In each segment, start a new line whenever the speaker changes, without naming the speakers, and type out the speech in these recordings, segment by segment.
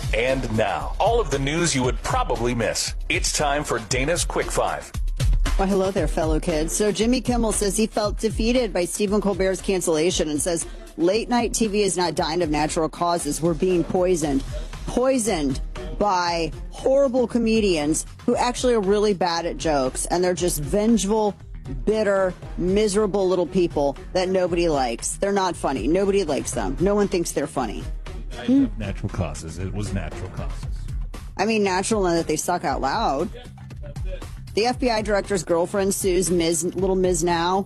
And now, all of the news you would probably miss. It's time for Dana's Quick Five.
Well, hello there, fellow kids. So Jimmy Kimmel says he felt defeated by Stephen Colbert's cancellation and says late night TV is not dying of natural causes. We're being poisoned. Poisoned by horrible comedians who actually are really bad at jokes. And they're just vengeful, bitter, miserable little people that nobody likes. They're not funny. Nobody likes them. No one thinks they're funny.
Natural causes. It was natural causes.
I mean, natural in that they suck out loud. The FBI director's girlfriend sues Little Ms. Now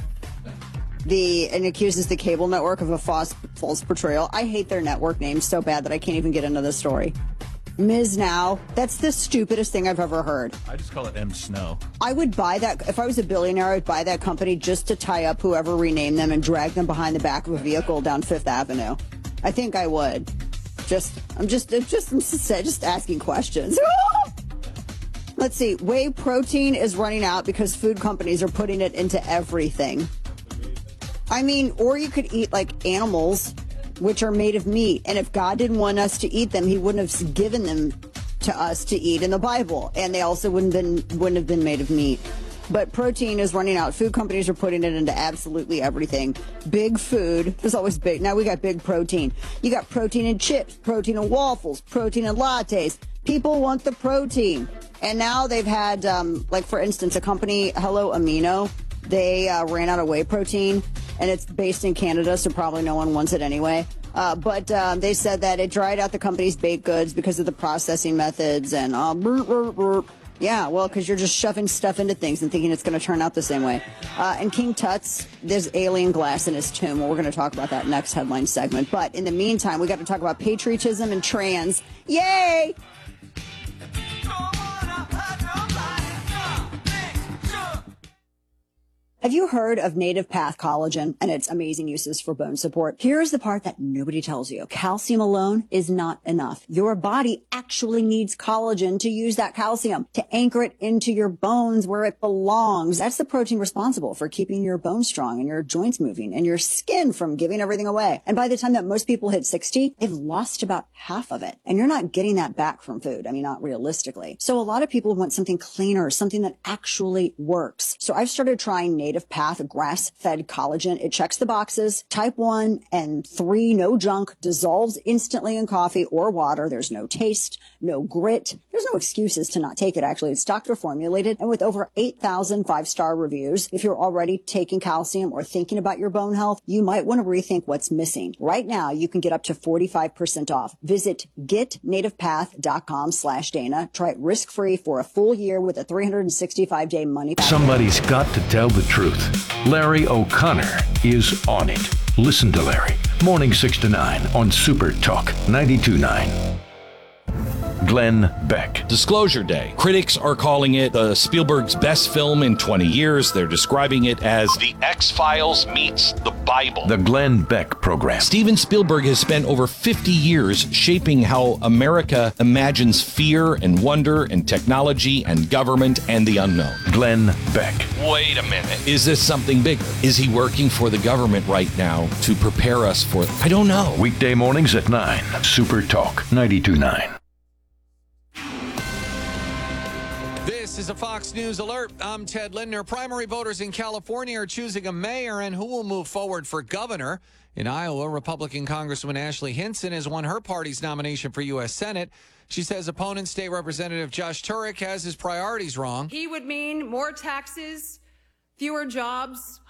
and accuses the cable network of a false portrayal. I hate their network names so bad that I can't even get into the story. Ms. Now, that's the stupidest thing I've ever heard.
I just call it M. Snow.
I would buy that. If I was a billionaire, I would buy that company just to tie up whoever renamed them and drag them behind the back of a vehicle down Fifth Avenue. I think I would. I'm just asking questions. Let's see. Whey protein is running out because food companies are putting it into everything. I mean, or you could eat like animals, which are made of meat. And if God didn't want us to eat them, he wouldn't have given them to us to eat in the Bible. And they also wouldn't have been made of meat. But protein is running out. Food companies are putting it into absolutely everything. Big food. There's always big. Now we got big protein. You got protein in chips, protein in waffles, protein in lattes. People want the protein. And now they've had, like, for instance, a company, Hello Amino, they ran out of whey protein. And it's based in Canada, so probably no one wants it anyway. But they said that it dried out the company's baked goods because of the processing methods and Yeah, well, because you're just shoving stuff into things and thinking it's going to turn out the same way. And King Tut's, there's alien glass in his tomb. Well, we're going to talk about that next headline segment. But in the meantime, we got to talk about patriotism and trans. Yay! Have you heard of Native Path Collagen and its amazing uses for bone support? Here's the part that nobody tells you. Calcium alone is not enough. Your body actually needs collagen to use that calcium, to anchor it into your bones where it belongs. That's the protein responsible for keeping your bones strong and your joints moving and your skin from giving everything away. And by the time that most people hit 60, they've lost about half of it. And you're not getting that back from food. I mean, not realistically. So a lot of people want something cleaner, something that actually works. So I've started trying Native Path grass-fed collagen. It checks the boxes. Type 1 and 3, no junk, dissolves instantly in coffee or water. There's no taste, no grit. There's no excuses to not take it, actually. It's doctor formulated and with over 8,000 five-star reviews. If you're already taking calcium or thinking about your bone health, you might want to rethink what's missing. Right now, you can get up to 45% off. Visit getnativepath.com/Dana. Try it risk-free for a full year with a 365-day money-back.
Somebody's got to tell the truth. Larry O'Connor is on it. Listen to Larry. Morning 6 to 9 on Super Talk 92.9. Glenn Beck.
Disclosure Day. Critics are calling it Spielberg's best film in 20 years. They're describing it as The X-Files meets the Bible.
The Glenn Beck Program.
Steven Spielberg has spent over 50 years shaping how America imagines fear and wonder and technology and government and the unknown.
Glenn Beck.
Wait a minute. Is this something bigger? Is he working for the government right now to prepare us for... I don't know.
Weekday mornings at 9. Super Talk 92.9.
This is a Fox News alert. I'm Ted Lindner. Primary voters in California are choosing a mayor and who will move forward for governor. In Iowa, Republican Congresswoman Ashley Hinson has won her party's nomination for U.S. Senate. She says opponent State Representative Josh Turek has his priorities wrong.
He would mean more taxes, fewer jobs,